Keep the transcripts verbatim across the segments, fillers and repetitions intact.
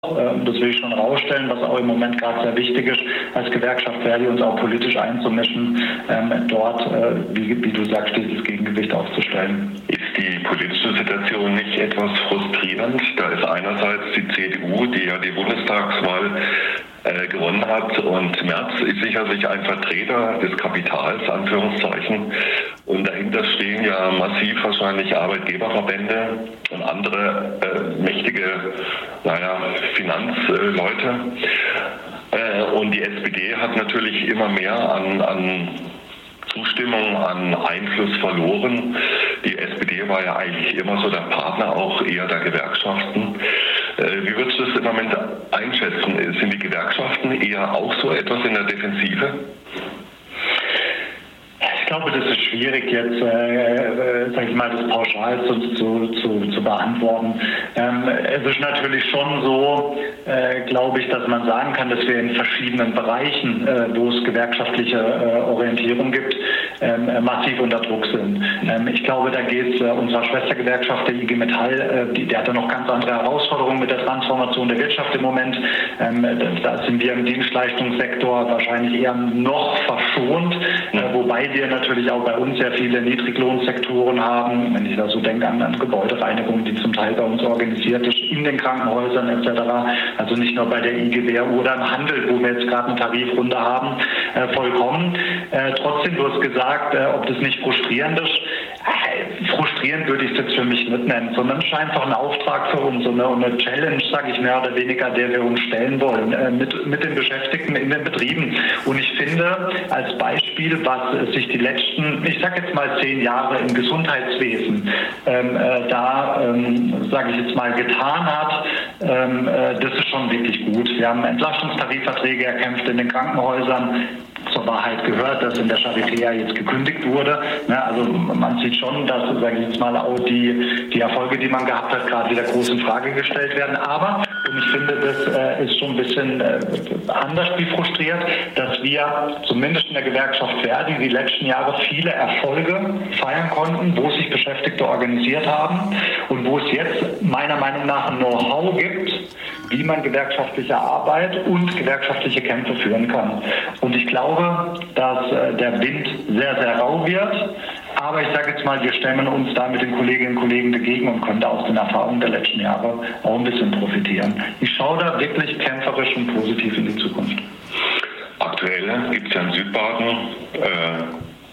das will ich schon rausstellen, was auch im Moment gerade sehr wichtig ist, als Gewerkschaft Verdi uns auch politisch einzumischen, ähm, dort, äh, wie, wie du sagst, dieses Gegengewicht aufzustellen. Ist die politische Situation nicht etwas frustrierend? Da ist einerseits die C D U, die ja die Bundestagswahl äh, gewonnen hat, und Merz ist sicherlich ein Vertreter des Kapitals, Anführungszeichen, und dahinter stehen ja massiv wahrscheinlich Arbeitgeberverbände und andere äh, mächtige, naja, Finanzleute. Äh, und die S P D hat natürlich immer mehr an, an Zustimmung, an Einfluss verloren. Die S P D war ja eigentlich immer so der Partner auch eher der Gewerkschaften. Äh, wie würdest du das im Moment einschätzen? Sind die Gewerkschaften eher auch so etwas in der Defensive? Ich glaube, das ist schwierig jetzt, äh, äh, sag ich mal, das pauschal zu, zu, zu, zu beantworten. Ähm, es ist natürlich schon so, äh, glaube ich, dass man sagen kann, dass wir in verschiedenen Bereichen, äh, wo es gewerkschaftliche äh, Orientierung gibt, ähm, massiv unter Druck sind. Ähm, ich glaube, da geht es äh, unserer Schwestergewerkschaft, der I G Metall, äh, die, der hat da noch ganz andere Herausforderungen mit der Transformation der Wirtschaft im Moment. Ähm, da sind wir im Dienstleistungssektor wahrscheinlich eher noch verschont, äh, wobei wir natürlich auch bei uns sehr viele Niedriglohnsektoren haben. Wenn ich da so denke an, an Gebäudereinigung, die zum Teil bei uns organisiert ist, in den Krankenhäusern et cetera. Also nicht nur bei der I G W R oder im Handel, wo wir jetzt gerade eine Tarifrunde haben, äh, vollkommen. Äh, trotzdem, du hast gesagt, äh, ob das nicht frustrierend ist. Äh, frustrierend würde ich es jetzt für mich nicht nennen, sondern es ist einfach ein Auftrag für uns und eine, eine Challenge, sage ich mehr oder weniger, der wir uns stellen wollen, äh, mit, mit den Beschäftigten in den Betrieben. Und ich finde, als Beispiel, was sich die letzten, ich sage jetzt mal zehn Jahre im Gesundheitswesen ähm, äh, da, ähm, sage ich jetzt mal, getan hat, ähm, äh, das ist schon wirklich gut. Wir haben Entlastungstarifverträge erkämpft in den Krankenhäusern. Zur Wahrheit gehört, dass in der Charité ja jetzt gekündigt wurde. Ne, also man sieht schon, dass, sage ich jetzt mal, auch die, die Erfolge, die man gehabt hat, gerade wieder groß in Frage gestellt werden. Aber, und ich finde, das äh, ist schon ein bisschen äh, anders wie frustriert, dass wir zumindest in der Gewerkschaft Verdi die letzten Jahre viele Erfolge feiern konnten, wo sich Beschäftigte organisiert haben und wo es jetzt meiner Meinung nach ein Know-how gibt, wie man gewerkschaftliche Arbeit und gewerkschaftliche Kämpfe führen kann. Und ich glaube, dass äh, der Wind sehr, sehr rau wird. Aber ich sage jetzt mal, wir stemmen uns da mit den Kolleginnen und Kollegen dagegen und können da aus den Erfahrungen der letzten Jahre auch ein bisschen profitieren. Ich schaue da wirklich kämpferisch und positiv in die Zukunft. Aktuell gibt es ja in Südbaden äh,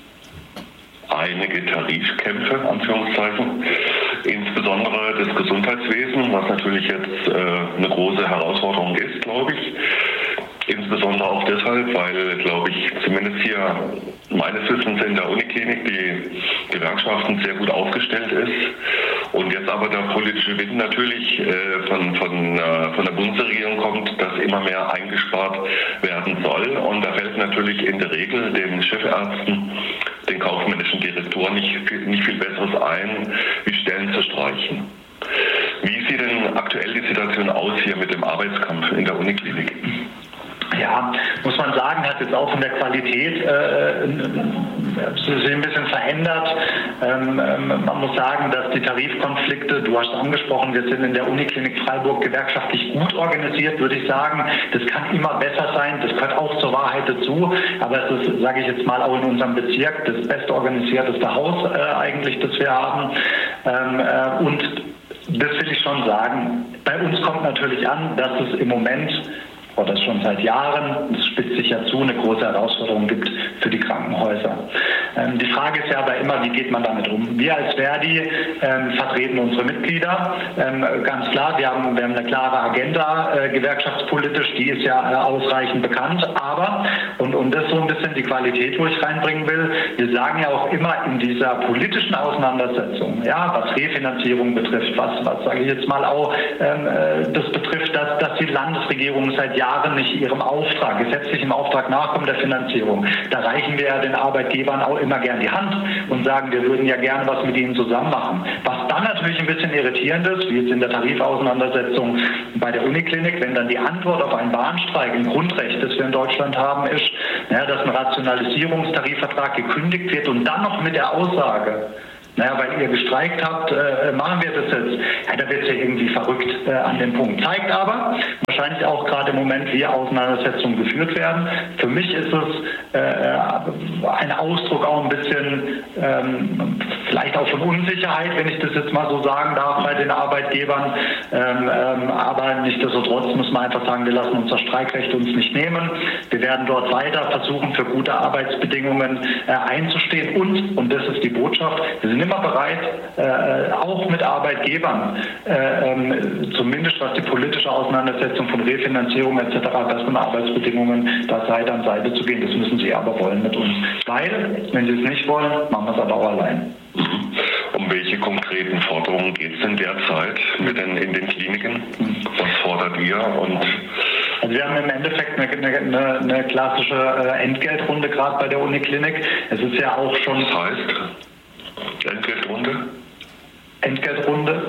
einige Tarifkämpfe, Anführungszeichen, insbesondere das Gesundheitswesen, was natürlich jetzt äh, eine große Herausforderung ist, glaube ich. Insbesondere auch deshalb, weil, glaube ich, zumindest hier meines Wissens in der Uniklinik die Gewerkschaften sehr gut aufgestellt ist. Und jetzt aber der politische Wind natürlich äh, von, von, äh, von der Bundesregierung kommt, dass immer mehr eingespart werden soll. Und da fällt natürlich in der Regel den Chefärzten, den kaufmännischen Direktoren nicht, nicht viel Besseres ein, wie Stellen zu streichen. Wie sieht denn aktuell die Situation aus hier mit dem Arbeitskampf in der Uniklinik? Ja, muss man sagen, hat jetzt auch von der Qualität äh, sich ein bisschen verändert. Ähm, ähm, man muss sagen, dass die Tarifkonflikte, du hast angesprochen, wir sind in der Uniklinik Freiburg gewerkschaftlich gut organisiert, würde ich sagen. Das kann immer besser sein, das gehört auch zur Wahrheit dazu. Aber es ist, sage ich jetzt mal, auch in unserem Bezirk das bestorganisierteste Haus äh, eigentlich, das wir haben. Ähm, äh, und das will ich schon sagen. Bei uns kommt natürlich an, dass es im Moment oder schon seit Jahren, das spitzt sich ja zu, eine große Herausforderung gibt für die Krankenhäuser. Ähm, die Frage ist ja aber immer, wie geht man damit um? Wir als Verdi ähm, vertreten unsere Mitglieder. Ähm, ganz klar, wir haben, wir haben eine klare Agenda äh, gewerkschaftspolitisch, die ist ja äh, ausreichend bekannt. Aber, und, und das ist so ein bisschen die Qualität, wo ich reinbringen will, wir sagen ja auch immer in dieser politischen Auseinandersetzung, ja, was Refinanzierung betrifft, was, was sage ich jetzt mal auch, ähm, äh, das betrifft, dass, dass die Landesregierung seit Jahren nicht ihrem Auftrag, gesetzlichem Auftrag nachkommen der Finanzierung. Da reichen wir ja den Arbeitgebern auch immer gern die Hand und sagen, wir würden ja gerne was mit ihnen zusammen machen. Was dann natürlich ein bisschen irritierend ist, wie jetzt in der Tarifauseinandersetzung bei der Uniklinik, wenn dann die Antwort auf einen Bahnstreik, ein Grundrecht, das wir in Deutschland haben, ist, ja, dass ein Rationalisierungstarifvertrag gekündigt wird und dann noch mit der Aussage, naja, weil ihr gestreikt habt, äh, machen wir das jetzt. Ja, da wird es ja irgendwie verrückt äh, an dem Punkt. Zeigt aber wahrscheinlich auch gerade im Moment, wie Auseinandersetzungen geführt werden. Für mich ist es äh, ein Ausdruck auch ein bisschen ähm, vielleicht auch von Unsicherheit, wenn ich das jetzt mal so sagen darf, bei den Arbeitgebern. Ähm, ähm, aber nichtsdestotrotz muss man einfach sagen, wir lassen unser Streikrecht uns nicht nehmen. Wir werden dort weiter versuchen, für gute Arbeitsbedingungen äh, einzustehen. Und, und das ist die Botschaft, wir sind immer bereit, äh, auch mit Arbeitgebern, äh, ähm, zumindest was die politische Auseinandersetzung von Refinanzierung et cetera, besseren Arbeitsbedingungen, da Seite an Seite zu gehen. Das müssen sie aber wollen mit uns. Weil, wenn sie es nicht wollen, machen wir es aber auch allein. Um welche konkreten Forderungen geht es denn derzeit mit den, in den Kliniken? Was fordert ihr? Und also wir haben im Endeffekt eine, eine, eine klassische äh, Entgeltrunde gerade bei der Uniklinik. Es ist ja auch schon... Was heißt Entgeltrunde? Entgeltrunde.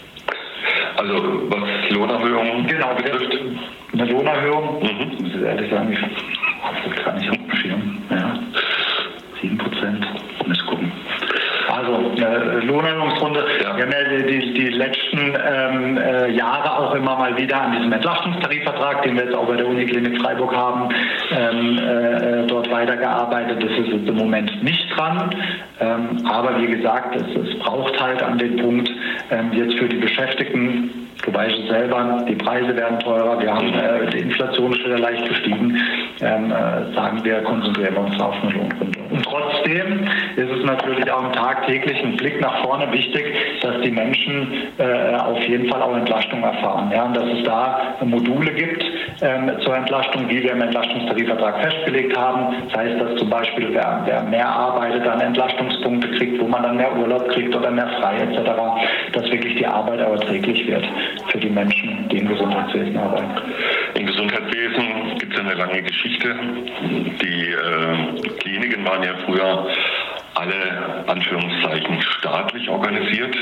Also was Lohnerhöhungen genau, betrifft? Eine Lohnerhöhung, mhm. muss ich ehrlich sagen, ich habe das gar nicht auf dem Schirm. Ja. sieben Prozent, muss gucken. Also eine Lohnerhöhungsrunde. Ja. Wir haben ja die, die letzten ähm, äh, Jahre auch immer mal wieder an diesem Entlastungstarifvertrag, den wir jetzt auch bei der Uniklinik Freiburg haben, ähm, äh, dort weitergearbeitet. Das ist jetzt im Moment nicht dran. Ähm, aber wie gesagt, es, es braucht halt an den Punkt ähm, jetzt für die Beschäftigten. Du weißt es selber, die Preise werden teurer, wir haben, äh, die Inflation ist wieder leicht gestiegen, ähm, äh, sagen wir, konzentrieren wir uns auf eine Lohnrunde. Und trotzdem ist es natürlich auch im tagtäglichen Blick nach vorne wichtig, dass die Menschen äh, auf jeden Fall auch Entlastung erfahren. Ja? Und dass es da Module gibt ähm, zur Entlastung, die wir im Entlastungstarifvertrag festgelegt haben. Das heißt, dass zum Beispiel wer, wer mehr arbeitet, dann Entlastungspunkte kriegt, wo man dann mehr Urlaub kriegt oder mehr frei et cetera, dass wirklich die Arbeit aber erträglich wird für die Menschen, die im Gesundheitswesen arbeiten. Im Gesundheitswesen gibt es eine lange Geschichte. Die äh, Kliniken waren ja früher alle, Anführungszeichen, staatlich organisiert.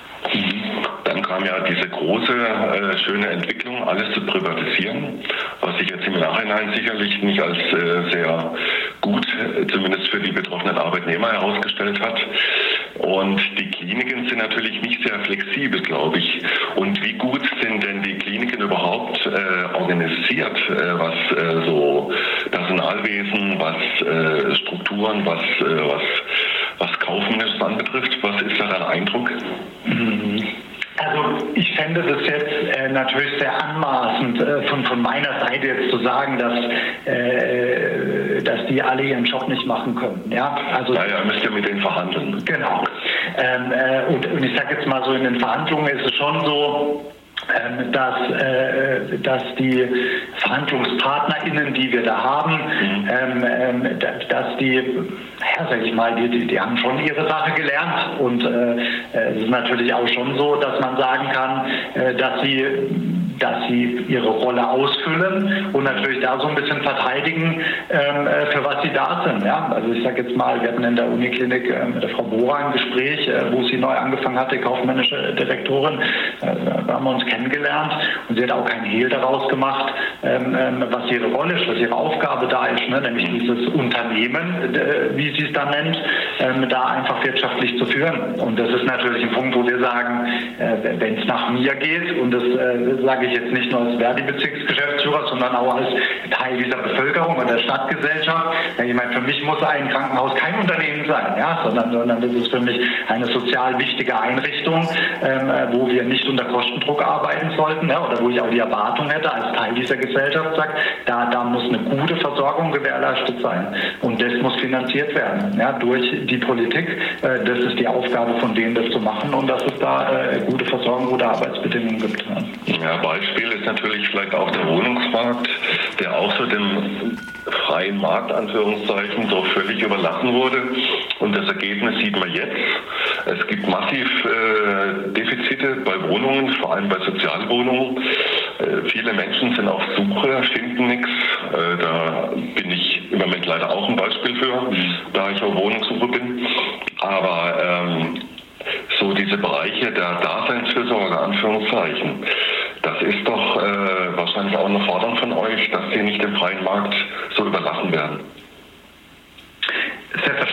Dann kam ja diese große, äh, schöne Entwicklung, alles zu privatisieren, was sich jetzt im Nachhinein sicherlich nicht als äh, sehr gut, äh, zumindest für die betroffenen Arbeitnehmer, herausgestellt hat. Und die Kliniken sind natürlich nicht sehr flexibel, glaube ich. Und wie gut sind denn die Kliniken überhaupt äh, organisiert, äh, was äh, so Personalwesen, was äh, Strukturen, was, äh, was, was Kaufmännisches anbetrifft? Was ist da dein Eindruck? Also ich fände das jetzt äh, natürlich sehr anmaßend äh, von, von meiner Seite jetzt zu sagen, dass, äh, dass die alle ihren Job nicht machen können. Ja, also, naja, müsst ihr mit denen verhandeln. Genau. Ähm, äh, und, und ich sage jetzt mal so, in den Verhandlungen ist es schon so, Ähm, dass, äh, dass die VerhandlungspartnerInnen, die wir da haben, mhm. ähm, äh, dass die, ja, sag ich mal, die, die, die haben schon ihre Sache gelernt. Und äh, es ist natürlich auch schon so, dass man sagen kann, äh, dass sie dass sie ihre Rolle ausfüllen und natürlich da so ein bisschen verteidigen, ähm, für was sie da sind. Ja? Also ich sage jetzt mal, wir hatten in der Uniklinik äh, mit der Frau Bohrer ein Gespräch, äh, wo sie neu angefangen hatte, kaufmännische Direktorin. Äh, da haben wir uns kennengelernt und sie hat auch keinen Hehl daraus gemacht, ähm, ähm, was ihre Rolle ist, was ihre Aufgabe da ist, ne? Nämlich dieses Unternehmen, äh, wie sie es da nennt, ähm, da einfach wirtschaftlich zu führen. Und das ist natürlich ein Punkt, wo wir sagen, äh, wenn es nach mir geht, und das äh, sage ich jetzt nicht nur als Verdi-Bezirksgeschäftsführer, sondern auch als Teil dieser Bevölkerung und der Stadtgesellschaft. Ich meine, für mich muss ein Krankenhaus kein Unternehmen sein, ja, sondern, sondern das ist für mich eine sozial wichtige Einrichtung, ähm, wo wir nicht unter Kostendruck arbeiten sollten, ja, oder wo ich auch die Erwartung hätte, als Teil dieser Gesellschaft sagt, da, da muss eine gute Versorgung gewährleistet sein. Und das muss finanziert werden, ja, durch die Politik. Äh, das ist die Aufgabe von denen, das zu machen, und dass es da äh, gute Versorgung, gute Arbeitsbedingungen gibt. Ja. Ja, Beispiel ist natürlich vielleicht auch der Wohnungsmarkt, der auch so dem freien Markt, Anführungszeichen, so völlig überlassen wurde. Und das Ergebnis sieht man jetzt. Es gibt massiv äh, Defizite bei Wohnungen, vor allem bei Sozialwohnungen. Äh, viele Menschen sind auf Suche, finden nichts. Äh, da bin ich im Moment leider auch ein Beispiel für, da ich auf Wohnungssuche bin. Aber ähm, so diese Bereiche der Daseinsfürsorge, Anführungszeichen, das ist doch äh, wahrscheinlich auch eine Forderung von euch, dass die nicht dem freien Markt so überlassen werden. Selbstverständlich.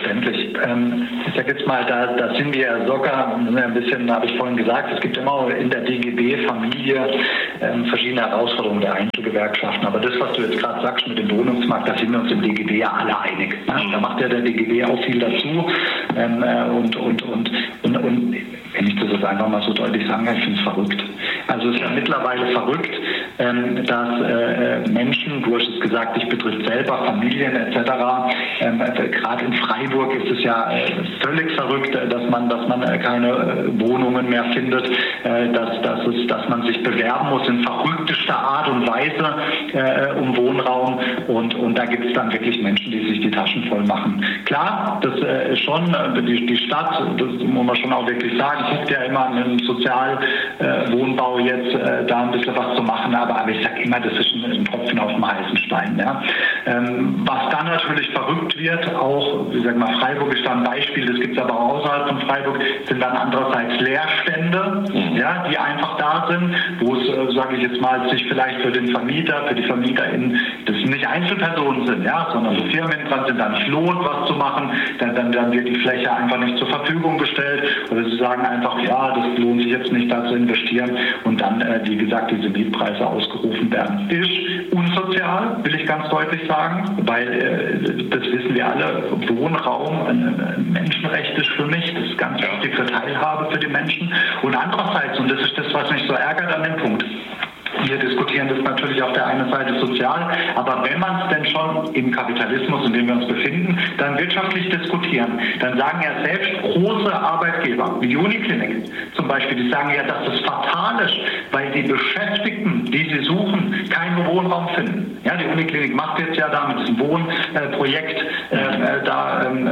selbstverständlich. Ähm, ich sage jetzt mal, da, da sind wir ja sogar ein bisschen, habe ich vorhin gesagt, es gibt immer in der D G B-Familie ähm, verschiedene Herausforderungen der Einzelgewerkschaften. Aber das, was du jetzt gerade sagst mit dem Wohnungsmarkt, da sind wir uns im D G B ja alle einig. Ne? Da macht ja der D G B auch viel dazu. Ähm, äh, und, und, und, und, und wenn ich das jetzt einfach mal so deutlich sagen kann, ich finde es verrückt. Also es ist ja mittlerweile verrückt, ähm, dass äh, Menschen, du hast es gesagt, dich betrifft selber, Familien et cetera. Ähm, äh, Gerade in Freiburg ist es ja äh, völlig verrückt, dass man, dass man äh, keine äh, Wohnungen mehr findet, äh, dass, dass, es, dass man sich bewerben muss in verrücktester Art und Weise äh, um Wohnraum. Und, und da gibt es dann wirklich Menschen, die sich die Taschen voll machen. Klar, das äh, ist schon, äh, die, die Stadt, das muss man schon auch wirklich sagen, guckt ja immer an den Sozialwohnbau äh, jetzt äh, da ein bisschen was zu machen, aber, aber ich sage immer, das ist ein, ein Tropfen auf dem heißen Stein. Ja. Ähm, was dann natürlich verrückt wird, auch, wie sag mal, Freiburg ist da ein Beispiel, das gibt es aber auch außerhalb von Freiburg, sind dann andererseits Leerstände, mhm. ja, die einfach da sind, wo es, äh, sage ich jetzt mal, sich vielleicht für den Vermieter, für die VermieterInnen, das nicht Einzelpersonen sind, ja, sondern so Firmen dran sind, dann nicht lohnt, was zu machen, dann, dann, dann wird die Fläche einfach nicht zur Verfügung gestellt oder sie sagen einfach, ja, das lohnt sich jetzt nicht, da zu investieren und dann, äh, wie gesagt, diese Mietpreise ausgerufen werden. Ist unsozial, will ich ganz deutlich sagen, weil, äh, das wissen wir alle, Wohnraum ein, ein Menschenrecht ist für mich, das ist ganz wichtig für Teilhabe für die Menschen und andererseits, und das ist das, was mich so ärgert an dem Punkt, wir diskutieren das natürlich auf der einen Seite sozial, aber wenn man es denn schon im Kapitalismus, in dem wir uns befinden, dann wirtschaftlich diskutieren, dann sagen ja selbst große Arbeitgeber, wie die Uniklinik zum Beispiel, die sagen ja, dass das fatal ist, weil die Beschäftigten, die sie suchen, keinen Wohnraum finden. Ja, die Uniklinik macht jetzt ja da mit diesem Wohnprojekt äh, äh, da ähm,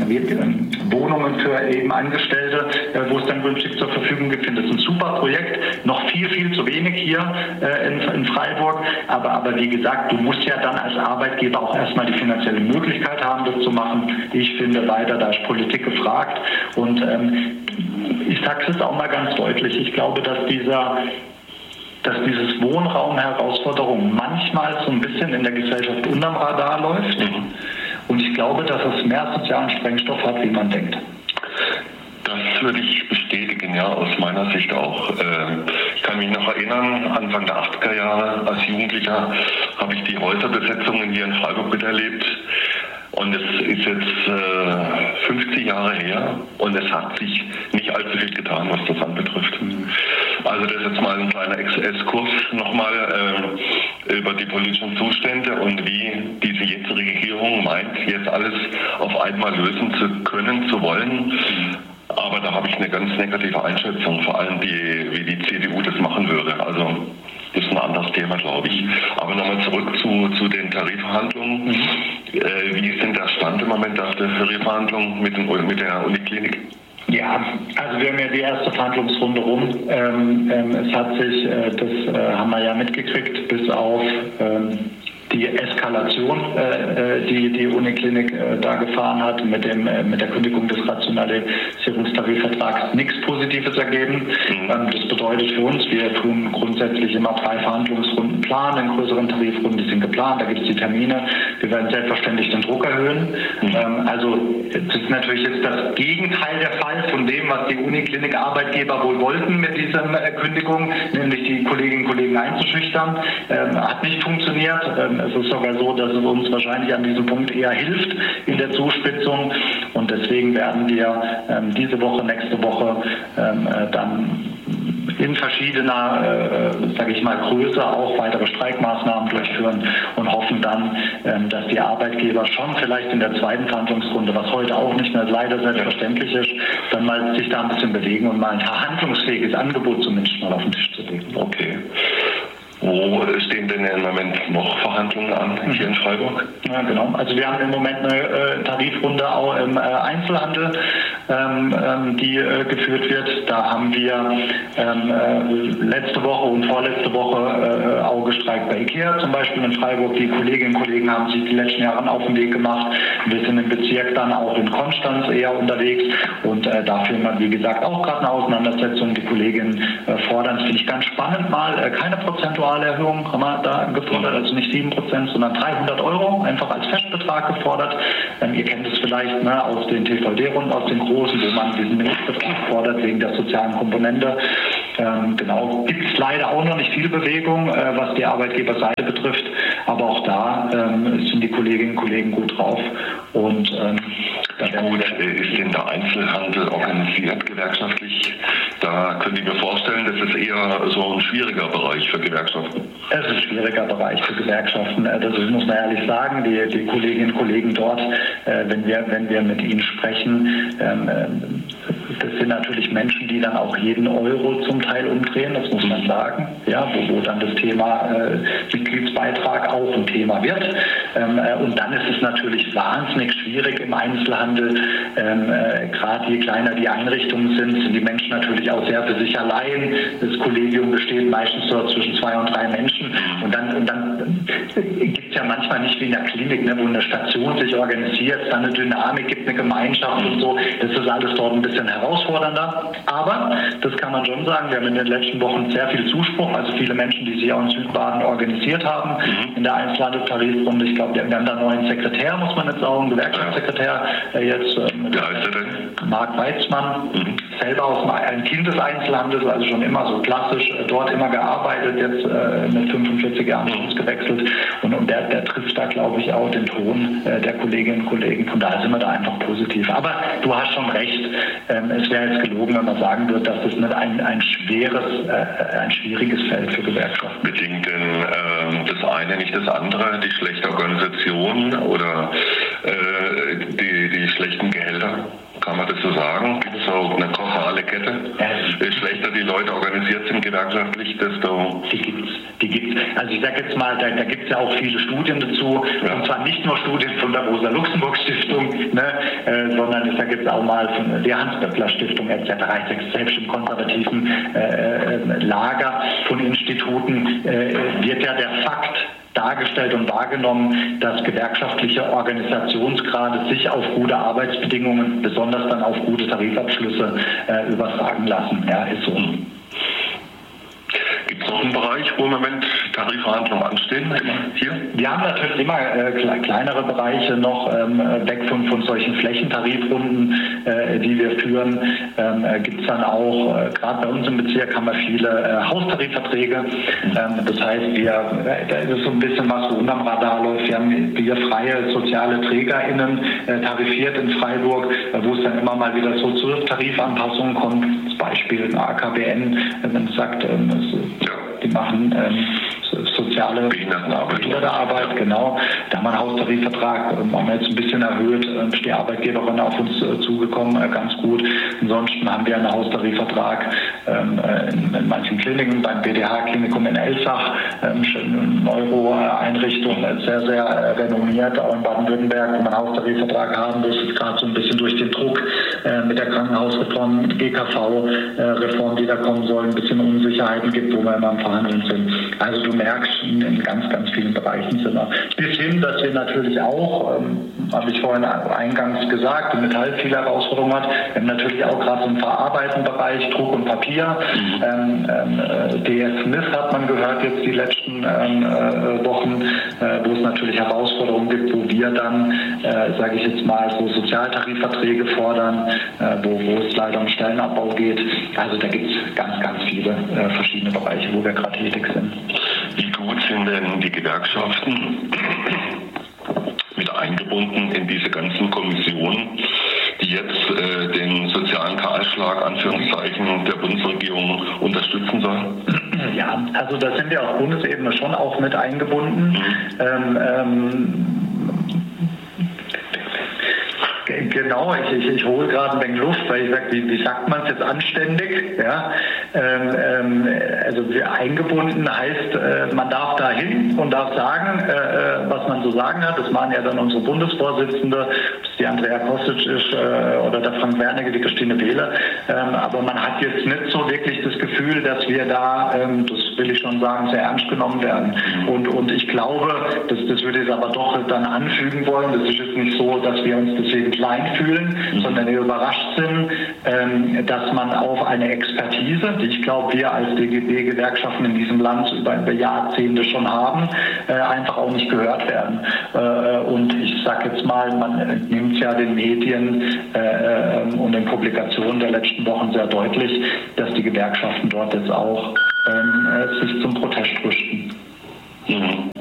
äh, Wohnungen für eben Angestellte, äh, wo es dann günstig zur Verfügung gibt. Das ist ein super Projekt, noch viel, viel zu wenig hier In, in Freiburg, aber, aber wie gesagt, du musst ja dann als Arbeitgeber auch erstmal die finanzielle Möglichkeit haben, das zu machen. Ich finde weiter, da ist Politik gefragt und ähm, ich sage es jetzt auch mal ganz deutlich, ich glaube, dass dieser dass dieses Wohnraum-Herausforderung manchmal so ein bisschen in der Gesellschaft unterm Radar läuft mhm. und ich glaube, dass es mehr sozialen Sprengstoff hat, wie man denkt. Das würde ich bestätigen, ja, aus meiner Sicht auch. Ich kann mich noch erinnern, Anfang der achtziger Jahre als Jugendlicher habe ich die Häuserbesetzungen hier in Freiburg miterlebt. Und es ist jetzt äh, fünfzig Jahre her und es hat sich nicht allzu viel getan, was das anbetrifft. Also das ist jetzt mal ein kleiner Exkurs nochmal äh, über die politischen Zustände und wie diese jetzige Regierung meint, jetzt alles auf einmal lösen zu können, zu wollen. Aber da habe ich eine ganz negative Einschätzung, vor allem die, wie die C D U das machen würde. Also das ist ein anderes Thema, glaube ich. Aber nochmal zurück zu, zu den Tarifverhandlungen. Mhm. Äh, wie ist denn der Stand im Moment der Tarifverhandlungen mit, den, mit der Uniklinik? Ja, also wir haben ja die erste Verhandlungsrunde rum. Ähm, ähm, es hat sich, äh, das äh, haben wir ja mitgekriegt, bis auf ähm, die Eskalation, äh, die die Uniklinik äh, da gefahren hat, mit dem äh, mit der Kündigung des Rationalisierungstarifvertrags nichts Positives ergeben. Mhm. Ähm, das bedeutet für uns, wir tun grundsätzlich immer drei Verhandlungsrunden planen, in größeren Tarifrunden, die sind geplant, da gibt es die Termine. Wir werden selbstverständlich den Druck erhöhen. Mhm. Ähm, also das ist natürlich jetzt das Gegenteil der Fall von dem, was die Uniklinik-Arbeitgeber wohl wollten mit dieser äh, Kündigung, nämlich die Kolleginnen und Kollegen einzuschüchtern. Ähm, hat nicht funktioniert. Ähm, Es ist sogar so, dass es uns wahrscheinlich an diesem Punkt eher hilft in der Zuspitzung. Und deswegen werden wir ähm, diese Woche, nächste Woche ähm, äh, dann in verschiedener, äh, sage ich mal, Größe auch weitere Streikmaßnahmen durchführen und hoffen dann, ähm, dass die Arbeitgeber schon vielleicht in der zweiten Verhandlungsrunde, was heute auch nicht mehr leider selbstverständlich ist, dann mal sich da ein bisschen bewegen und mal ein verhandlungsfähiges Angebot zumindest mal auf den Tisch zu legen. Okay. Wo stehen denn im Moment noch Verhandlungen an hier in Freiburg? Ja, genau. Also wir haben im Moment eine äh, Tarifrunde auch im äh, Einzelhandel. ähm, ähm, die äh, geführt wird. Da haben wir ähm, äh, letzte Woche und vorletzte Woche äh, Augestreik bei IKEA zum Beispiel in Freiburg. Die Kolleginnen und Kollegen haben sich die letzten Jahre auf den Weg gemacht. Wir sind im Bezirk dann auch in Konstanz eher unterwegs und äh, da führen wir, wie gesagt, auch gerade eine Auseinandersetzung. Die Kolleginnen äh, fordern, das finde ich ganz spannend mal, äh, keine prozentuale Erhöhung haben wir da gefordert, also nicht sieben Prozent, sondern dreihundert Euro, einfach als Festbetrag gefordert. Ähm, ihr kennt es vielleicht ne, aus den T V D-Runden, aus den großen, wo man diesen Mindestbetrag fordert wegen der sozialen Komponente. Ähm, genau, gibt es leider auch noch nicht viel Bewegung, äh, was die Arbeitgeberseite betrifft, aber auch da ähm, sind die Kolleginnen und Kollegen gut drauf. Und ähm, wie gut ist denn der Einzelhandel organisiert gewerkschaftlich? Da könnte ich mir vorstellen, das ist eher so ein schwieriger Bereich für Gewerkschaften. Es ist ein schwieriger Bereich für Gewerkschaften. Das muss man ehrlich sagen. Die, die Kolleginnen und Kollegen dort, äh, wenn wir, wenn wir mit ihnen sprechen, ähm, das sind natürlich Menschen, die dann auch jeden Euro zum Teil umdrehen, das muss man sagen, ja, wo, wo dann das Thema äh, Mitgliedsbeitrag auch ein Thema wird. Ähm, äh, und dann ist es natürlich wahnsinnig schwierig im Einzelhandel, ähm, äh, gerade je kleiner die Einrichtungen sind, sind die Menschen natürlich auch sehr für sich allein. Das Kollegium besteht meistens so zwischen zwei und drei Menschen und dann, und dann gibt es ja manchmal nicht wie in der Klinik, ne, wo eine Station sich organisiert, dann eine Dynamik gibt, eine Gemeinschaft und so. Das ist alles dort ein bisschen herausfordernder. Aber das kann man schon sagen, wir haben in den letzten Wochen sehr viel Zuspruch, also viele Menschen, die sich auch in Südbaden organisiert haben, mhm. in der Einzelhandelstarifrunde. Ich glaube, wir haben da einen neuen Sekretär, muss man jetzt sagen, Gewerkschaftssekretär, der jetzt ähm, ja, ist er denn? Marc Weizmann, mhm. selber aus einem Kind des Einzelhandels, also schon immer so klassisch äh, dort immer gearbeitet, jetzt äh, mit fünfundvierzig Jahren mhm. gewechselt und, und der, der trifft da, glaube ich, auch den Ton äh, der Kolleginnen und Kollegen. Von daher sind wir da einfach positiv. Aber du hast schon recht, ähm, es wäre jetzt gelogen, wenn man sagen würde, dass das nicht ein, ein schweres, äh, ein schwieriges Feld für Gewerkschaften ist. Bedingt denn äh, das eine nicht das andere, die schlechte Organisation oder äh, die, die schlechten Gehälter? Kann man das so sagen? Gibt es auch eine kausale Kette? Ja. Je schlechter die Leute organisiert sind gewerkschaftlich, desto... Die gibt's, die gibt's. Also ich sage jetzt mal, da, da gibt es ja auch viele Studien dazu. Ja. Und zwar nicht nur Studien von der Rosa-Luxemburg-Stiftung, ne, äh, sondern ich sage jetzt auch mal von der Hans-Böckler-Stiftung et cetera. Ich sage selbst im konservativen äh, Lager von Instituten äh, wird ja der Fakt dargestellt und wahrgenommen, dass gewerkschaftliche Organisationsgrade sich auf gute Arbeitsbedingungen, besonders dann auf gute Tarifabschlüsse äh, übertragen lassen. Ja, ist so. Gibt es noch einen Bereich, wo im Moment Tarifverhandlungen anstehen? Hier? Wir haben natürlich immer äh, kleinere Bereiche noch, ähm, weg von, von solchen Flächentarifrunden, äh, die wir führen. Ähm, äh, gibt es dann auch, äh, gerade bei uns im Bezirk haben wir viele äh, Haustarifverträge. Ähm, das heißt, wir, äh, da ist es so ein bisschen was, wo unterm Radar läuft. Wir haben wir freie soziale TrägerInnen äh, tarifiert in Freiburg, äh, wo es dann immer mal wieder so zu Tarifanpassungen kommt. Das Beispiel ein A K B N, wenn es sagt, ähm, es, ja. die machen ähm, soziale Behindertenarbeit. Behindertenarbeit, genau. Da haben wir einen Haustarifvertrag, ähm, haben wir jetzt ein bisschen erhöht, ähm, ist die Arbeitgeberin auf uns äh, zugekommen, äh, ganz gut. Ansonsten haben wir einen Haustarifvertrag ähm, in, in manchen Kliniken, beim B D H-Klinikum in Elsach, ähm, eine Neuro-Einrichtung, äh, sehr, sehr äh, renommiert, auch in Baden-Württemberg, wo wir einen Haustarifvertrag haben. Das ist gerade so ein bisschen durch den Druck äh, mit der Krankenhausreform, G K V-Reform, äh, die da kommen soll, ein bisschen Unsicherheiten gibt, wo wir immer am Verhandeln sind. Also du merkst, in ganz, ganz vielen Bereichen sind wir. Bis hin, dass wir natürlich auch, ähm, habe ich vorhin eingangs gesagt, die Metall viele Herausforderungen hat. Wir haben natürlich auch gerade so im Verarbeitenbereich Druck und Papier. Mhm. Ähm, ähm, D S Smith hat man gehört jetzt die letzten ähm, äh, Wochen, äh, wo es natürlich Herausforderungen gibt, wo wir dann, äh, sage ich jetzt mal, so Sozialtarifverträge fordern, äh, wo, wo es leider um Stellenabbau geht. Also da gibt es ganz, ganz viele äh, verschiedene Bereiche, wo wir gerade tätig sind. Wie gut sind denn die Gewerkschaften mit eingebunden in diese ganzen Kommissionen, die jetzt äh, den sozialen Kahlschlag, Anführungszeichen, der Bundesregierung unterstützen sollen? Ja, also da sind wir auf Bundesebene schon auch mit eingebunden. Mhm. Ähm, ähm, Genau, ich, ich, ich hole gerade ein wenig Luft, weil ich sage, wie, wie sagt man es jetzt anständig? Ja? Ähm, ähm, also eingebunden heißt, äh, man darf da hin und darf sagen, äh, was man so sagen hat. Das machen ja dann unsere Bundesvorsitzende, ob es die Andrea Kostic ist äh, oder der Frank Wernicke, die Christine Behle. Ähm, aber man hat jetzt nicht so wirklich das Gefühl, dass wir da, ähm, das will ich schon sagen, sehr ernst genommen werden. Und, und ich glaube, das, das würde ich aber doch dann anfügen wollen, das ist jetzt nicht so, dass wir uns deswegen klein fühlen, mhm. sondern wir überrascht sind, ähm, dass man auf eine Expertise, die ich glaube, wir als D G B-Gewerkschaften in diesem Land über, über Jahrzehnte schon haben, äh, einfach auch nicht gehört werden. Äh, und ich sage jetzt mal, man nimmt ja den Medien äh, und den Publikationen der letzten Wochen sehr deutlich, dass die Gewerkschaften dort jetzt auch ähm, sich zum Protest rüsten. Mhm.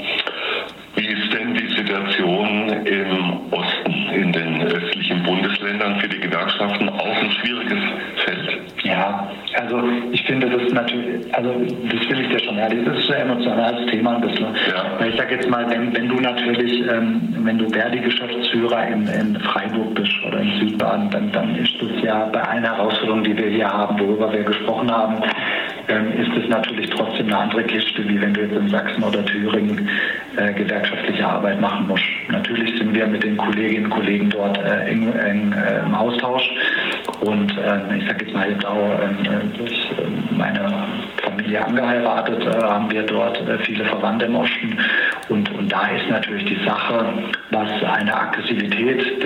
Wie ist denn die Situation im Osten, in den östlichen Bundesländern für die Gewerkschaften? Auch ein schwieriges Feld. Ja, also ich finde das natürlich, also das will ich dir schon ehrlich, das ist ein emotionales Thema ein bisschen. Ja. Ich sage jetzt mal, wenn, wenn du natürlich, ähm, wenn du Verdi-Geschäftsführer in, in Freiburg bist oder in Südbaden, dann, dann ist das ja bei einer Herausforderung, die wir hier haben, worüber wir gesprochen haben, ähm, ist es natürlich trotzdem eine andere Kiste, wie wenn du jetzt in Sachsen oder Thüringen äh, gewerkschaftliche Arbeit machen musst. Natürlich sind wir mit den Kolleginnen und Kollegen dort äh, eng, eng äh, im Austausch und äh, ich sage jetzt mal jetzt auch äh, durch äh, meine Familie angeheiratet, äh, haben wir dort äh, viele Verwandte im Osten und, und da ist natürlich die Sache, was eine Aggressivität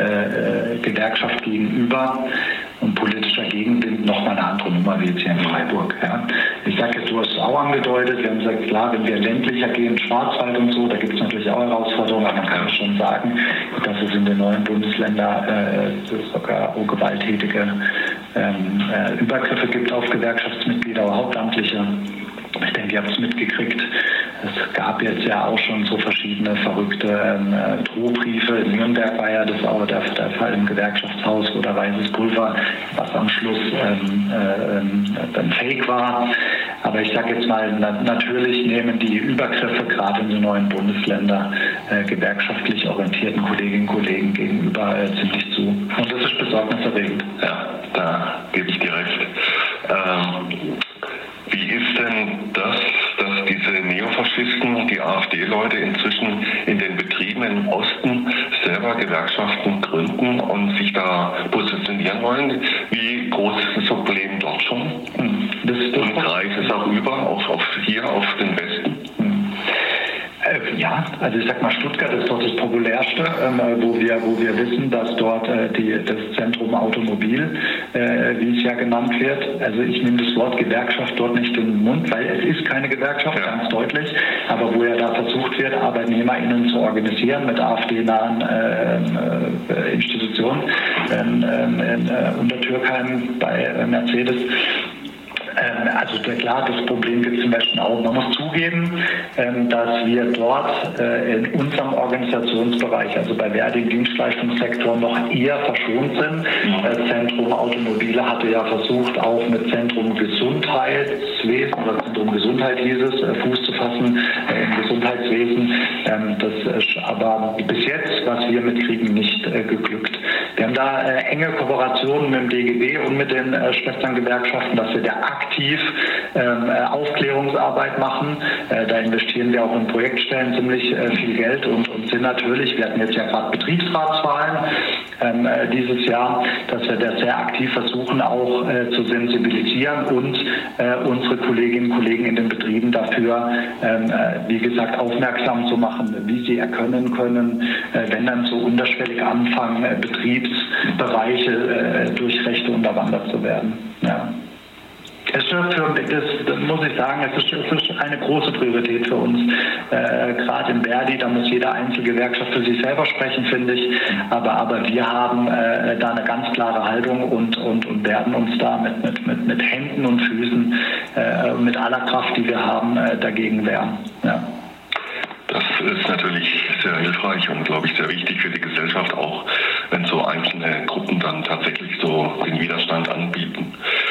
der äh, Gewerkschaft gegenüber und politischer Gegenwind nochmal eine andere Nummer wie jetzt hier in Freiburg. Ja. Ich sage jetzt, du hast es auch angedeutet, wir haben gesagt, klar, wenn wir ländlicher gehen, Schwarzwald und so, da gibt es natürlich auch Herausforderungen, aber man kann schon sagen, dass es in den neuen Bundesländern äh, sogar auch gewalttätige ähm, äh, Übergriffe gibt auf Gewerkschaftsmitglieder oder Hauptamtliche. Ich denke, ihr habt es mitgekriegt. Es gab jetzt ja auch schon so verschiedene verrückte ähm, Drohbriefe. In Nürnberg war ja das auch der, der Fall im Gewerkschaftshaus, wo der weißes Pulver, was am Schluss ähm, äh, dann fake war. Aber ich sage jetzt mal, na, natürlich nehmen die Übergriffe gerade in den neuen Bundesländern äh, gewerkschaftlich orientierten Kolleginnen und Kollegen gegenüber äh, ziemlich zu. Und das ist besorgniserregend. Ja, da gebe ich dir recht. Ähm Wie ist denn das, dass diese Neofaschisten, die AfD-Leute inzwischen in den Betrieben im Osten selber Gewerkschaften gründen und sich da positionieren wollen? Wie groß ist das Problem dort schon? Das, das und reicht es auch über, auch auf hier auf den Westen? Ja, also ich sag mal, Stuttgart ist dort das populärste, ähm, wo wir wo wir wissen, dass dort äh, die, das Zentrum Automobil, äh, wie es ja genannt wird, also ich nehme das Wort Gewerkschaft dort nicht in den Mund, weil es ist keine Gewerkschaft, ja. Ganz deutlich, aber wo ja da versucht wird, ArbeitnehmerInnen zu organisieren mit AfD-nahen äh, äh, Institutionen ähm, äh, in äh, Untertürkheim bei äh, Mercedes. Also klar, das Problem gibt es im Westen auch. Man muss zugeben, dass wir dort in unserem Organisationsbereich, also bei Verdi im Dienstleistungssektor, noch eher verschont sind. Das Zentrum Automobile hatte ja versucht, auch mit Zentrum Gesundheitswesen oder Zentrum Gesundheit hieß es, Fuß zu fassen im Gesundheitswesen. Das ist aber bis jetzt, was wir mitkriegen, nicht geglückt. Wir haben da enge Kooperationen mit dem D G B und mit den Schwesterngewerkschaften, dass wir da aktiv ähm, Aufklärungsarbeit machen. Äh, da investieren wir auch in Projektstellen ziemlich äh, viel Geld und, und sind natürlich, wir hatten jetzt ja gerade Betriebsratswahlen ähm, äh, dieses Jahr, dass wir da sehr aktiv versuchen, auch äh, zu sensibilisieren und äh, unsere Kolleginnen und Kollegen in den Betrieben dafür, ähm, äh, wie gesagt, aufmerksam zu machen, wie sie erkennen können, äh, wenn dann so unterschwellig anfangen, äh, Betriebsbereiche äh, durch Rechte unterwandert zu werden. Ja. Es ist für, das, das muss ich sagen, es ist, es ist eine große Priorität für uns. Äh, Gerade in Verdi, da muss jede Einzelgewerkschaft für sich selber sprechen, finde ich. Aber, aber wir haben äh, da eine ganz klare Haltung und, und, und werden uns da mit, mit, mit, mit Händen und Füßen, äh, mit aller Kraft, die wir haben, äh, dagegen wehren. Ja. Das ist natürlich sehr hilfreich und, glaube ich, sehr wichtig für die Gesellschaft, auch wenn so einzelne Gruppen dann tatsächlich so den Widerstand anbieten.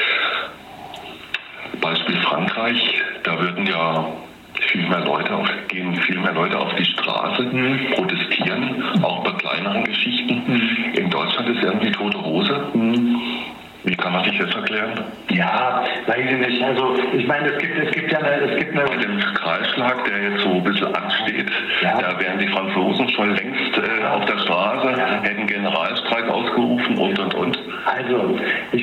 Beispiel Frankreich, da würden ja viel mehr Leute auf, gehen viel mehr Leute auf die Straße, mhm. protestieren, auch bei kleineren Geschichten. Mhm. In Deutschland ist irgendwie tote Hose. Mhm. Wie kann man sich das erklären? Ja, weiß ich nicht. Also ich meine, es gibt, es gibt ja eine... Es gibt eine Bei dem Kahlschlag, der jetzt so ein bisschen ansteht, ja. Da wären die Franzosen schon längst äh, auf der Straße, ja. Hätten Generalstreik ausgerufen und, und, und. Also, ich,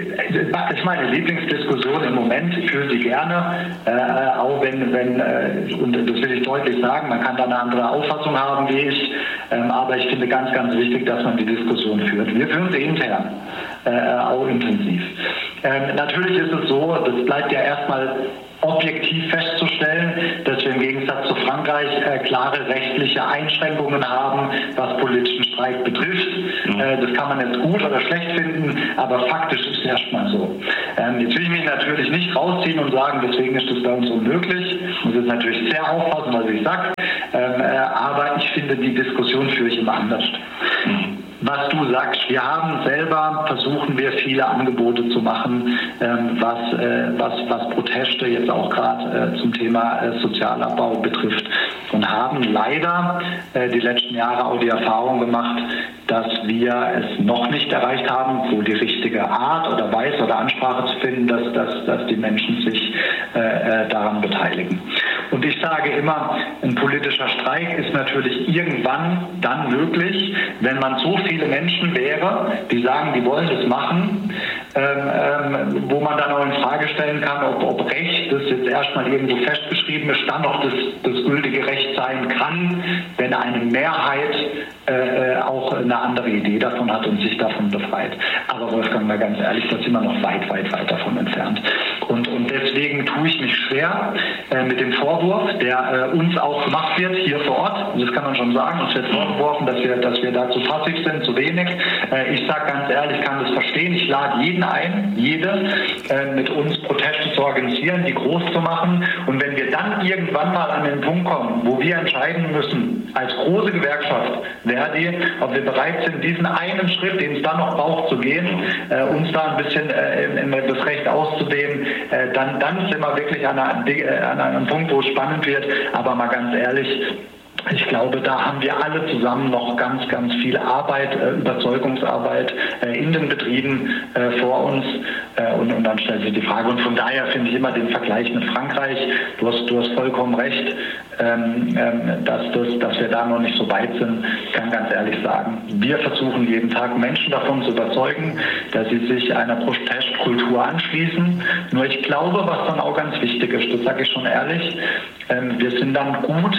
das ist meine Lieblingsdiskussion im Moment. Ich führe sie gerne, äh, auch wenn, wenn äh, und das will ich deutlich sagen, man kann da eine andere Auffassung haben wie ich, ähm, aber ich finde ganz, ganz wichtig, dass man die Diskussion führt. Wir führen sie intern, äh, auch intensiv. Ähm, natürlich ist es so, das bleibt ja erstmal objektiv festzustellen, dass wir im Gegensatz zu Frankreich äh, klare rechtliche Einschränkungen haben, was politischen Streik betrifft. Mhm. Äh, das kann man jetzt gut oder schlecht finden, aber faktisch ist es erstmal so. Ähm, jetzt will ich mich natürlich nicht rausziehen und sagen, deswegen ist das bei uns unmöglich. Ich muss jetzt natürlich sehr aufpassen, was ich sage, ähm, äh, aber ich finde, die Diskussion führe ich immer anders. Mhm. Was du sagst, wir haben selber, versuchen wir viele Angebote zu machen, ähm, was, äh, was, was Proteste jetzt auch gerade äh, zum Thema äh, Sozialabbau betrifft und haben leider äh, die letzten Jahre auch die Erfahrung gemacht, dass wir es noch nicht erreicht haben, so die richtige Art oder Weise oder Ansprache zu finden, dass, dass, dass die Menschen sich äh, daran beteiligen. Und ich sage immer, ein politischer Streik ist natürlich irgendwann dann möglich, wenn man so viele Menschen wäre, die sagen, die wollen das machen, ähm, ähm, wo man dann auch in Frage stellen kann, ob, ob Recht, das jetzt erstmal irgendwo festgeschrieben ist, dann noch das, das gültige Recht sein kann, wenn eine Mehrheit äh, auch eine andere Idee davon hat und sich davon befreit. Aber Wolfgang, mal ganz ehrlich, da sind wir noch weit, weit, weit davon entfernt. Und, und deswegen tue ich mich schwer äh, mit dem Vorwurf, der äh, uns auch gemacht wird hier vor Ort. Das kann man schon sagen. Uns wird vorgeworfen, dass wir, dass wir da zu passiv sind, zu wenig. Äh, ich sage ganz ehrlich, ich kann das verstehen. Ich lade jeden ein, jede, äh, mit uns Proteste zu organisieren, die groß zu machen. Und wenn wir dann irgendwann mal an den Punkt kommen, wo wir entscheiden müssen, als große Gewerkschaft, Verdi, ob wir bereit sind, diesen einen Schritt, den es dann noch braucht, zu gehen, äh, uns da ein bisschen äh, in, in das Recht auszudehnen, äh, dann, dann sind wir wirklich an, einer, äh, an einem Punkt, wo es spannend wird. Aber mal ganz ehrlich, ich glaube, da haben wir alle zusammen noch ganz, ganz viel Arbeit, äh, Überzeugungsarbeit äh, in den Betrieben äh, vor uns. Äh, und, und dann stellt sich die Frage. Und von daher finde ich immer den Vergleich mit Frankreich. Du hast, du hast vollkommen recht, ähm, ähm, dass, das, dass wir da noch nicht so weit sind. Ich kann ganz ehrlich sagen, wir versuchen jeden Tag Menschen davon zu überzeugen, dass sie sich einer Protestkultur anschließen. Nur ich glaube, was dann auch ganz wichtig ist, das sage ich schon ehrlich, ähm, wir sind dann gut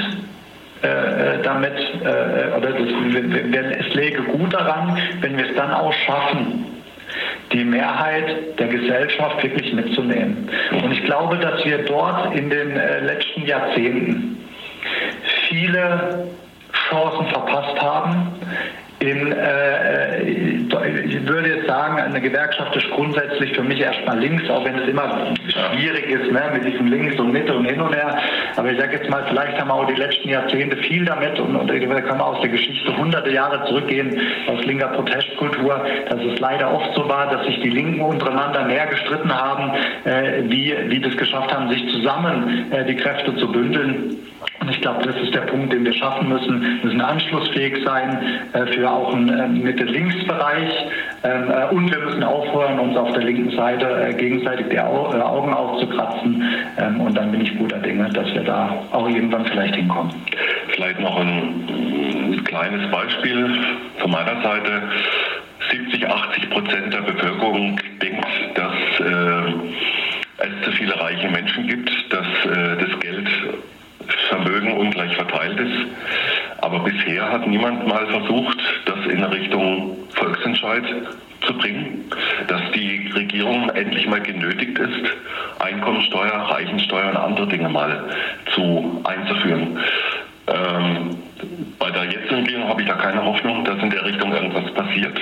Äh, damit, äh, oder das, es läge gut daran, wenn wir es dann auch schaffen, die Mehrheit der Gesellschaft wirklich mitzunehmen. Und ich glaube, dass wir dort in den äh, letzten Jahrzehnten viele Chancen verpasst haben. In, äh, ich würde jetzt sagen, eine Gewerkschaft ist grundsätzlich für mich erstmal links, auch wenn es immer schwierig ist, ne, mit diesem Links und Mitte und hin und her. Aber ich sage jetzt mal, vielleicht haben wir auch die letzten Jahrzehnte viel damit und, und da können wir aus der Geschichte hunderte Jahre zurückgehen, aus linker Protestkultur, dass es leider oft so war, dass sich die Linken untereinander mehr gestritten haben, äh, wie, wie das geschafft haben, sich zusammen äh, die Kräfte zu bündeln. Und ich glaube, das ist der Punkt, den wir schaffen müssen. Wir müssen anschlussfähig sein äh, für auch einen äh, Mitte-Links-Bereich. Ähm, äh, und wir müssen aufhören, uns auf der linken Seite äh, gegenseitig die Au- äh, Augen aufzukratzen. Ähm, und dann bin ich guter Dinge, dass wir da auch irgendwann vielleicht hinkommen. Vielleicht noch ein kleines Beispiel von meiner Seite. siebzig, achtzig Prozent der Bevölkerung denkt, dass äh, es zu viele reiche Menschen gibt, dass äh, das Geld Vermögen ungleich verteilt ist. Aber bisher hat niemand mal versucht, das in Richtung Volksentscheid zu bringen, dass die Regierung endlich mal genötigt ist, Einkommensteuer, Reichensteuer und andere Dinge mal zu einzuführen. Ähm, bei der jetzigen Regierung habe ich da keine Hoffnung, dass in der Richtung irgendwas passiert.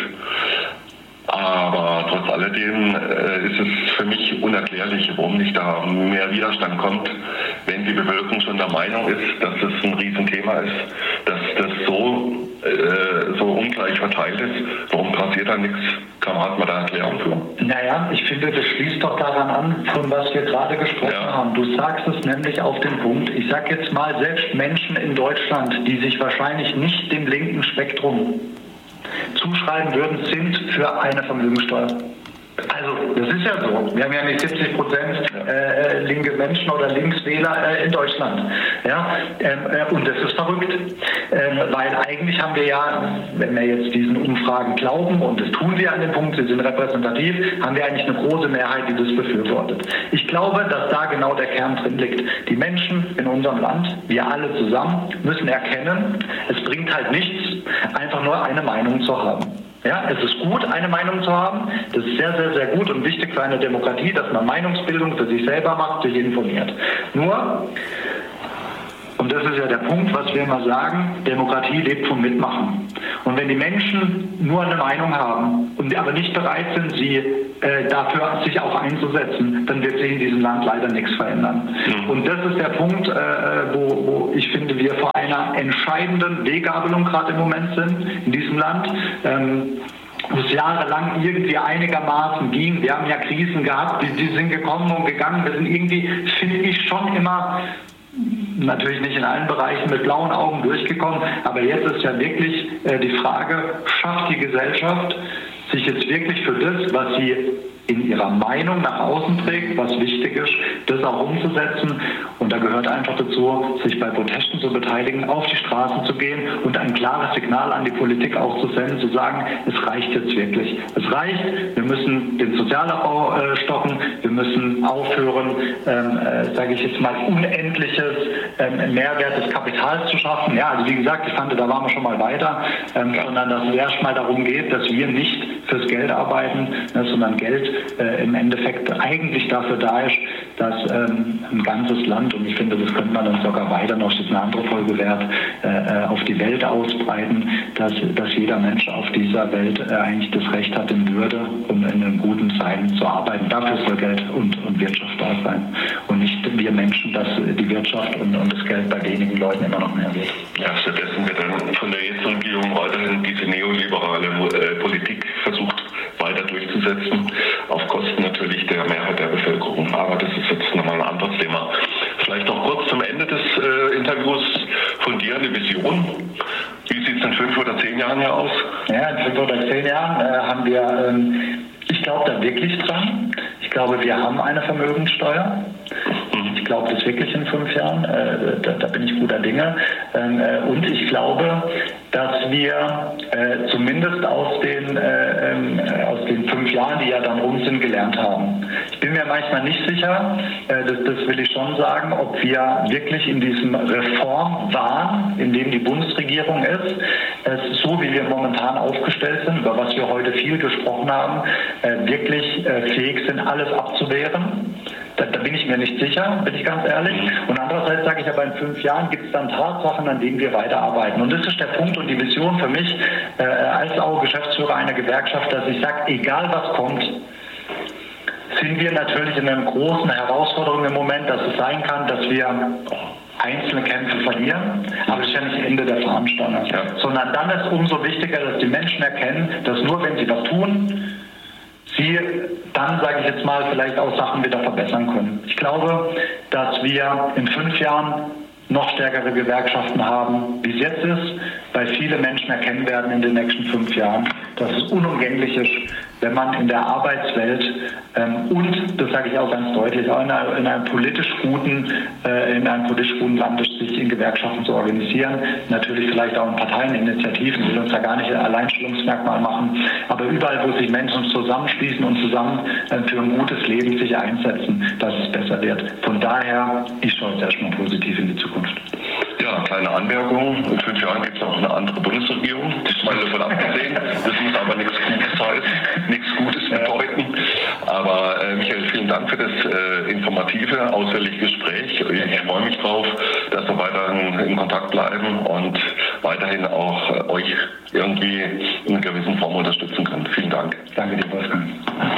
Aber trotz alledem äh, ist es für mich unerklärlich, warum nicht da mehr Widerstand kommt, wenn die Bevölkerung schon der Meinung ist, dass das ein Riesenthema ist, dass das so, äh, so ungleich verteilt ist. Warum passiert da nichts? Kann man, hat man da Erklärung für? Naja, ich finde, das schließt doch daran an, von was wir gerade gesprochen ja. haben. Du sagst es nämlich auf den Punkt. Ich sage jetzt mal, selbst Menschen in Deutschland, die sich wahrscheinlich nicht dem linken Spektrum zuschreiben würden, sind für eine Vermögensteuer. Also, das ist ja so. Wir haben ja nicht siebzig Prozent äh, linke Menschen oder Linkswähler äh, in Deutschland. Ja? Ähm, äh, und das ist verrückt. Ähm, weil eigentlich haben wir ja, wenn wir jetzt diesen Umfragen glauben, und das tun wir an dem Punkt, sie sind repräsentativ, haben wir eigentlich eine große Mehrheit, die das befürwortet. Ich glaube, dass da genau der Kern drin liegt. Die Menschen in unserem Land, wir alle zusammen, müssen erkennen, es bringt halt nichts, einfach nur eine Meinung zu haben. Ja, es ist gut, eine Meinung zu haben. Das ist sehr, sehr, sehr gut und wichtig für eine Demokratie, dass man Meinungsbildung für sich selber macht, sich informiert. Nur, und das ist ja der Punkt, was wir immer sagen, Demokratie lebt vom Mitmachen. Und wenn die Menschen nur eine Meinung haben und aber nicht bereit sind, sie äh, dafür sich auch einzusetzen, dann wird sich in diesem Land leider nichts verändern. Mhm. Und das ist der Punkt, äh, wo, wo ich finde, wir vor einer entscheidenden Weggabelung gerade im Moment sind in diesem Land. Ähm, wo es jahrelang irgendwie einigermaßen ging. Wir haben ja Krisen gehabt, die, die sind gekommen und gegangen. Wir sind irgendwie, finde ich, schon immer, natürlich nicht in allen Bereichen mit blauen Augen durchgekommen, aber jetzt ist ja wirklich äh, die Frage, schafft die Gesellschaft sich jetzt wirklich für das, was sie in ihrer Meinung nach außen trägt, was wichtig ist, das auch umzusetzen. Und da gehört einfach dazu, sich bei Protesten zu beteiligen, auf die Straßen zu gehen und ein klares Signal an die Politik auch zu senden, zu sagen, es reicht jetzt wirklich. Es reicht, wir müssen den Sozialabbau äh, stoppen, wir müssen aufhören, ähm, äh, sage ich jetzt mal, unendliches ähm, Mehrwert des Kapitals zu schaffen. Ja, also wie gesagt, ich fand, da waren wir schon mal weiter, ähm, sondern dass es erstmal darum geht, dass wir nicht fürs Geld arbeiten, ne, sondern Geld äh, im Endeffekt eigentlich dafür da ist, dass ähm, ein ganzes Land, und ich finde, das könnte man dann sogar weiter noch, das ist eine andere Folge wert, äh, auf die Welt ausbreiten, dass, dass jeder Mensch auf dieser Welt äh, eigentlich das Recht hat, in Würde und in einem guten Sein zu arbeiten. Dafür soll Geld und, und Wirtschaft da sein. Und nicht wir Menschen, dass die Wirtschaft und, und das Geld bei wenigen Leuten immer noch mehr wird. Ja, stattdessen wird dann von der jetzigen Regierung weiterhin diese neoliberale äh, Politik versucht weiter durchzusetzen, auf Kosten natürlich der Mehrheit der Bevölkerung. Aber das ist jetzt nochmal ein anderes Thema. Vielleicht noch kurz zum Ende des äh, Interviews von dir eine Vision. Wie sieht es in fünf oder zehn Jahren hier aus? Ja, in fünf oder zehn Jahren äh, haben wir, ähm, ich glaube da wirklich dran. Ich glaube, wir haben eine Vermögenssteuer. Ich glaube das wirklich in fünf Jahren, äh, da, da bin ich guter Dinge. Ähm, äh, und ich glaube, dass wir äh, zumindest aus den, äh, äh, aus den fünf Jahren, die ja dann rum sind, gelernt haben. Ich bin mir manchmal nicht sicher, äh, das, das will ich schon sagen, ob wir wirklich in diesem Reformwahn, in dem die Bundesregierung ist, äh, so wie wir momentan aufgestellt sind, über was wir heute viel gesprochen haben, äh, wirklich äh, fähig sind, alles abzuwehren. Da, da bin ich mir nicht sicher, bin ich ganz ehrlich. Und andererseits sage ich aber, in fünf Jahren gibt es dann Tatsachen, an denen wir weiterarbeiten. Und das ist der Punkt und die Vision für mich äh, als auch Geschäftsführer einer Gewerkschaft, dass ich sage, egal was kommt, sind wir natürlich in einer großen Herausforderung im Moment, dass es sein kann, dass wir einzelne Kämpfe verlieren, aber das ist ja nicht das Ende der Fahnenstange. Ja. Sondern dann ist umso wichtiger, dass die Menschen erkennen, dass nur wenn sie was tun, sie dann, sage ich jetzt mal, vielleicht auch Sachen wieder verbessern können. Ich glaube, dass wir in fünf Jahren noch stärkere Gewerkschaften haben, wie es jetzt ist, weil viele Menschen erkennen werden in den nächsten fünf Jahren, dass es unumgänglich ist, wenn man in der Arbeitswelt ähm, und, das sage ich auch ganz deutlich, auch in, einer, in einem politisch guten, äh, in einem politisch guten Land ist, sich in Gewerkschaften zu organisieren, natürlich vielleicht auch in Parteieninitiativen, die uns da gar nicht ein Alleinstellungsmerkmal machen, aber überall, wo sich Menschen zusammenschließen und zusammen äh, für ein gutes Leben sich einsetzen, dass es besser wird. Von daher, ich schaue jetzt erstmal positiv in die Zukunft. Ja, kleine Anmerkung. In fünf Jahren gibt es auch eine andere Bundesregierung. Das ist mal davon abgesehen. Das muss aber nichts Gutes heißen, nichts Gutes bedeuten. Aber äh, Michael, vielen Dank für das äh, informative, ausführliche Gespräch. Ich freue mich drauf, dass wir weiterhin in Kontakt bleiben und weiterhin auch äh, euch irgendwie in